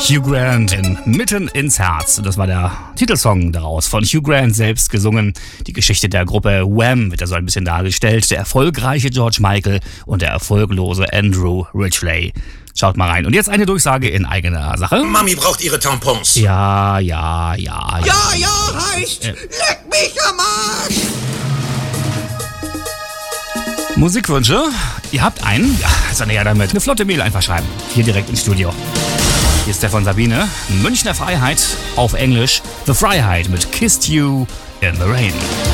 Hugh Grant in Mitten ins Herz. Das war der Titelsong daraus, von Hugh Grant selbst gesungen. Die Geschichte der Gruppe Wham wird da so ein bisschen dargestellt. Der erfolgreiche George Michael und der erfolglose Andrew Ridgeley. Schaut mal rein. Und jetzt eine Durchsage in eigener Sache. Mami braucht ihre Tampons. Ja, heißt, leck mich am Arsch. Musikwünsche? Ihr habt einen? Ja, ist ja damit. Eine flotte Mail einfach schreiben. Hier direkt ins Studio. Hier ist der von Sabine. Münchner Freiheit auf Englisch. The Freiheit mit Kissed You in the Rain.